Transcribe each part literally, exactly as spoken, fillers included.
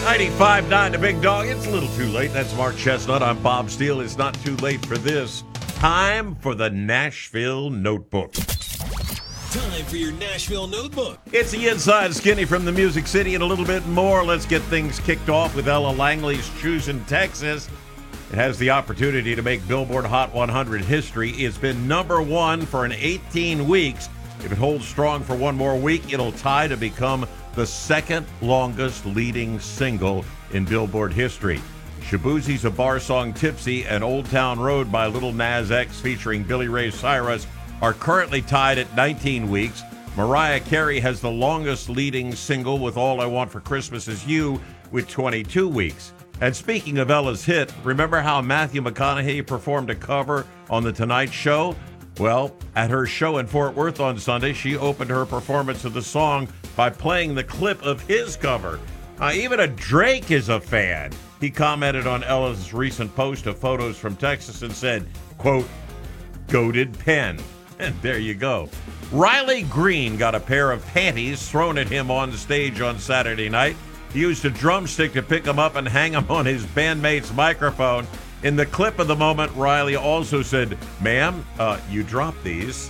ninety-five point nine The Big Dog. It's a little too late. That's Mark Chestnut. I'm Bob Steele. It's not too late for this. Time for the Nashville Notebook. Time for your Nashville Notebook. It's the Inside Skinny from the Music City and a little bit more. Let's get things kicked off with Ella Langley's Choosing Texas. It has the opportunity to make Billboard Hot one hundred history. It's been number one for an eighteen weeks. If it holds strong for one more week, it'll tie to become the second longest leading single in Billboard history. Shaboozie's A Bar Song Tipsy and Old Town Road by Lil Nas X featuring Billy Ray Cyrus are currently tied at nineteen weeks. Mariah Carey has the longest leading single with All I Want for Christmas Is You with twenty-two weeks. And speaking of Ella's hit, remember how Matthew McConaughey performed a cover on The Tonight Show? Well, at her show in Fort Worth on Sunday, she opened her performance of the song by playing the clip of his cover. Uh, even a Drake is a fan. He commented on Ella's recent post of photos from Texas and said, quote, "Goated pen." And there you go. Riley Green got a pair of panties thrown at him on stage on Saturday night. He used a drumstick to pick them up and hang them on his bandmate's microphone. In the clip of the moment, Riley also said, "Ma'am, uh, you dropped these."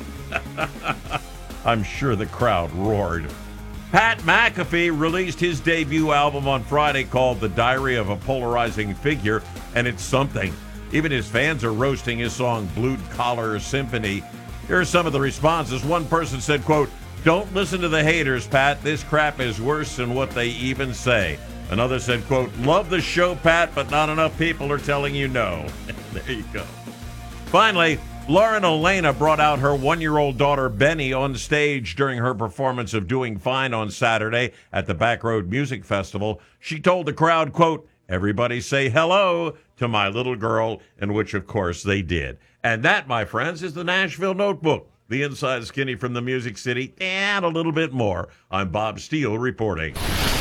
I'm sure the crowd roared. Pat McAfee released his debut album on Friday called The Diary of a Polarizing Figure, and it's something. Even his fans are roasting his song Blue Collar Symphony. Here are some of the responses. One person said, quote, "Don't listen to the haters, Pat. This crap is worse than what they even say." Another said, quote, "Love the show, Pat, but not enough people are telling you no." There you go. Finally, Lauren Elena brought out her one-year-old daughter, Benny, on stage during her performance of Doing Fine on Saturday at the Backroad Music Festival. She told the crowd, quote, "Everybody say hello to my little girl," and which, of course, they did. And that, my friends, is the Nashville Notebook. The Inside Skinny from the Music City, and a little bit more. I'm Bob Steele reporting.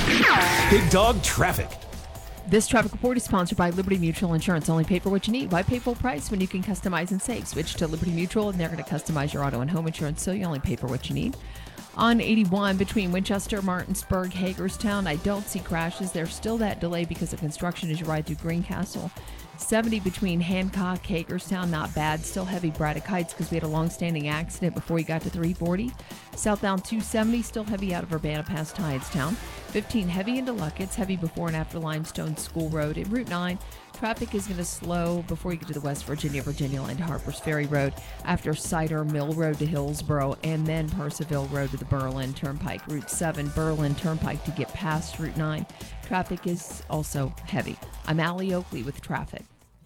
Big Dog Traffic. This traffic report is sponsored by Liberty Mutual Insurance. Only pay for what you need. Why pay full price when you can customize and save? Switch to Liberty Mutual, and they're going to customize your auto and home insurance, so you only pay for what you need. On eighty-one between Winchester, Martinsburg, Hagerstown, I don't see crashes. There's still that delay because of construction as you ride through Greencastle. seventy between Hancock, Hagerstown, not bad. Still heavy Braddock Heights because we had a long-standing accident before you got to three forty. Southbound two seventy, still heavy out of Urbana past Hydestown. fifteen heavy into Luckett's, heavy before and after Limestone School Road. And Route nine, traffic is going to slow before you get to the West Virginia, Virginia line to Harpers Ferry Road, after Cider Mill Road to Hillsboro, and then Percival Road to the Berlin Turnpike. Route seven, Berlin Turnpike to get past Route nine. Traffic is also heavy. I'm Allie Oakley with traffic.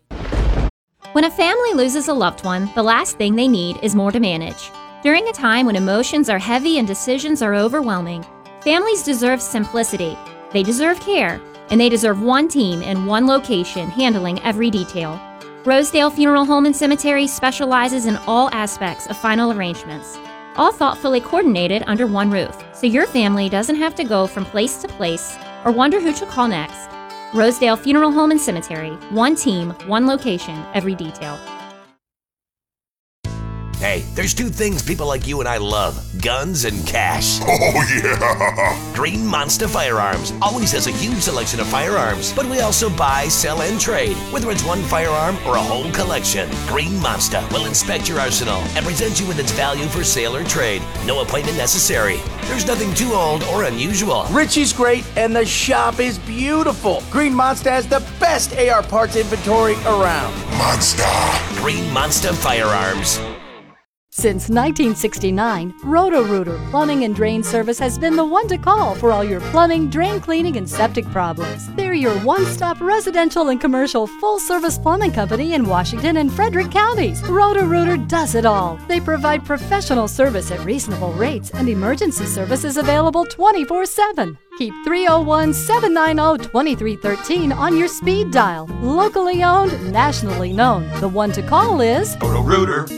When a family loses a loved one, the last thing they need is more to manage. During a time when emotions are heavy and decisions are overwhelming, families deserve simplicity, they deserve care, and they deserve one team in one location handling every detail. Rosedale Funeral Home and Cemetery specializes in all aspects of final arrangements, all thoughtfully coordinated under one roof, so your family doesn't have to go from place to place or wonder who to call next. Rosedale Funeral Home and Cemetery. One team, one location, every detail. Hey, there's two things people like you and I love: guns and cash. Oh, yeah! Green Monster Firearms always has a huge selection of firearms, but we also buy, sell, and trade, whether it's one firearm or a whole collection. Green Monster will inspect your arsenal and present you with its value for sale or trade. No appointment necessary. There's nothing too old or unusual. Richie's great, and the shop is beautiful. Green Monster has the best A R parts inventory around. Monster! Green Monster Firearms. Since nineteen sixty-nine, Roto-Rooter Plumbing and Drain Service has been the one to call for all your plumbing, drain cleaning, and septic problems. They're your one-stop residential and commercial full-service plumbing company in Washington and Frederick counties. Roto-Rooter does it all. They provide professional service at reasonable rates, and emergency service is available twenty-four seven. Keep three oh one, seven nine oh, two three one three on your speed dial. Locally owned, nationally known. The one to call is Roto-Rooter.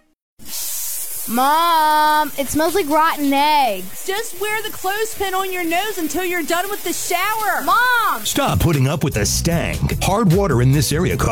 Mom, it smells like rotten eggs. Just wear the clothespin on your nose until you're done with the shower. Mom! Stop putting up with the stank. Hard water in this area